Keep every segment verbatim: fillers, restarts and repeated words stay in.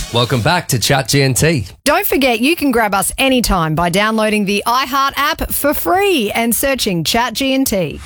Welcome back to Chat G N T. Don't forget, you can grab us anytime by downloading the iHeart app for free and searching Chat G N T.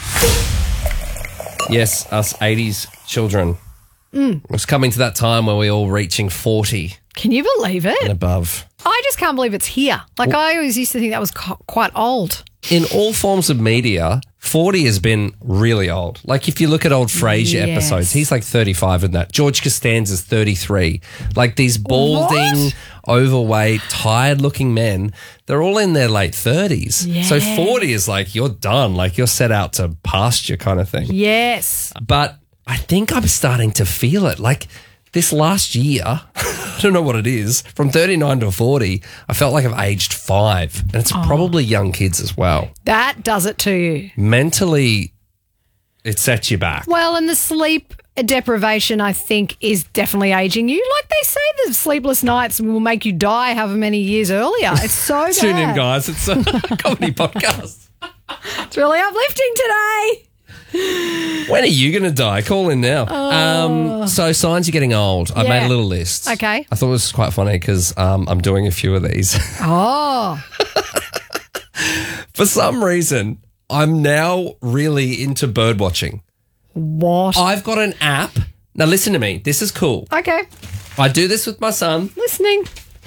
Yes, us eighties children. Mm. It's coming to that time where we're all reaching forty Can you believe and it? above. I just can't believe it's here. Like, I always used to think that was co- quite old. In all forms of media, forty has been really old. Like, if you look at old Frasier Yes. episodes, he's like thirty-five in that. George Costanza's thirty-three. Like, these balding, overweight, tired-looking men, they're all in their late thirties. So Yeah. forty is like, you're done. Like, you're set out to pasture kind of thing. Yes. But I think I'm starting to feel it. Like, this last year, I don't know what it is, from thirty-nine to forty, I felt like I've aged five. And it's probably young kids as well. That does it to you. Mentally, it sets you back. Well, and the sleep deprivation, I think, is definitely aging you. Like they say, the sleepless nights will make you die however many years earlier. It's so bad. Tune in, guys. It's a comedy podcast. It's really uplifting today. When are you going to die? Call in now. Um, so, signs you're getting old. I Yeah. made a little list. Okay. I thought it was quite funny because um, I'm doing a few of these. Oh. For some reason, I'm now really into bird watching. What? I've got an app. Now, listen to me. This is cool. Okay. I do this with my son. Listening.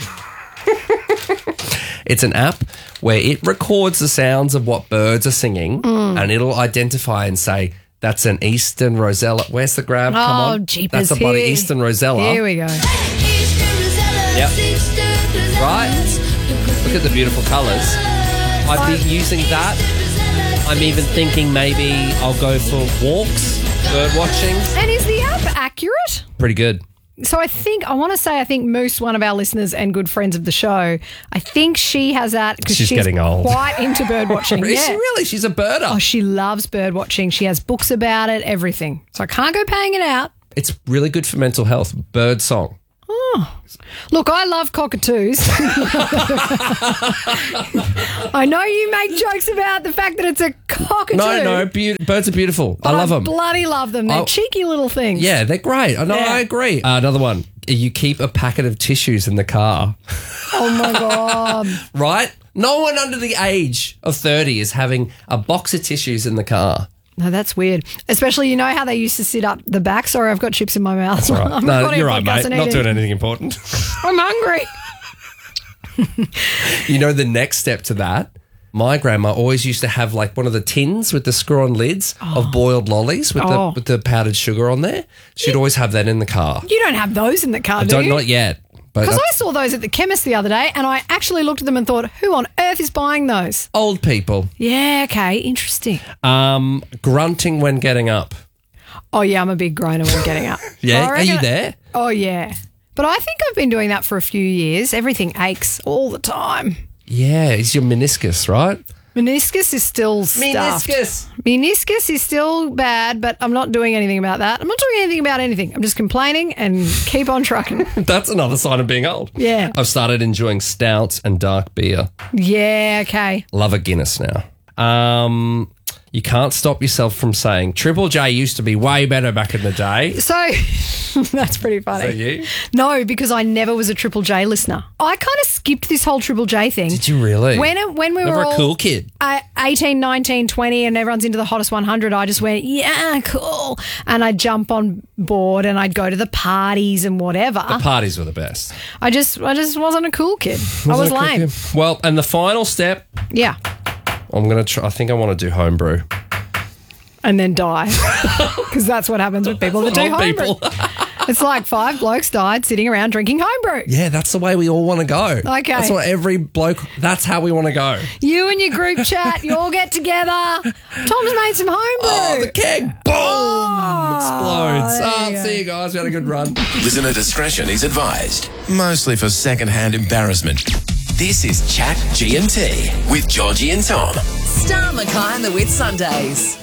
It's an app where it records the sounds of what birds are singing and it'll identify and say, that's an eastern rosella. Where's the grab? Come Oh, on. jeepers. That's a bloody Here- eastern rosella. Here we go. Yep. Right? Look at the beautiful colours. I'd be using that. I'm even thinking maybe I'll go for walks, bird watching. And is the app accurate? Pretty good. So I think, I want to say, I think Moose, one of our listeners and good friends of the show, I think she has that because She's she's, getting old. quite into bird watching. Is yeah. she really? She's a birder. Oh, she loves bird watching. She has books about it, everything. So I can't go paying it out. It's really good for mental health. Bird song. Look, I love cockatoos. I know you make jokes about the fact that it's a cockatoo. No, no, be- birds are beautiful. I but love them. bloody love them. They're I- cheeky little things. Yeah, they're great. I know, Yeah. I agree. Uh, another one. You keep a packet of tissues in the car, Oh, my God. right? No one under the age of thirty is having a box of tissues in the car. No, that's weird. Especially, you know how they used to sit up the back? Sorry, I've got chips in my mouth. All right. I'm No, recording you're a right, podcast mate. and Not eating. doing anything important. I'm hungry. You know, the next step to that, my grandma always used to have like one of the tins with the screw-on lids of boiled lollies with Oh. the with the powdered sugar on there. She'd always have that in the car. You don't have those in the car, I do don't, you? not yet. But Because I that's saw those at the chemist the other day and I actually looked at them and thought, who on earth is buying those? old people. Yeah, okay, interesting. Um, grunting when getting up. Oh, yeah, I'm a big groaner when getting up. Yeah, I are reckon- you there? Oh, yeah. But I think I've been doing that for a few years. Everything aches all the time. Yeah, it's your meniscus, right? Meniscus is still stuffed. Meniscus. Meniscus is still bad, but I'm not doing anything about that. I'm not doing anything about anything. I'm just complaining and keep on trucking. That's another sign of being old. Yeah. I've started enjoying stouts and dark beer. Yeah, okay. Love a Guinness now. Um, you can't stop yourself from saying Triple J used to be way better back in the day. So that's pretty funny. Is that you? No, because I never was a Triple J listener. I kind of skipped this whole Triple J thing. Did you really? When it, when we Never were a all cool kid. uh, eighteen, nineteen, twenty and everyone's into the hottest one hundred, I just went, yeah, cool. And I'd jump on board and I'd go to the parties and whatever. The parties were the best. I just I just wasn't a cool kid. I was Wasn't a cool lame. kid. Well, and the final step, Yeah. I'm gonna try. I think I want to do homebrew. And then die. Because that's what happens with people that do Old homebrew. people. It's like five blokes died sitting around drinking homebrew. Yeah, that's the way we all want to go. Okay. That's what every bloke. That's how we want to go. You and your group chat, you all get together. Tom's made some homebrew. Oh, the keg! Boom! Oh, Explodes. there Oh, you go. see you guys. We had a good run. Listener discretion is advised, mostly for second-hand embarrassment. This is Chat G and T with Georgie and Tom. Star Mackay and the Wit Sundays.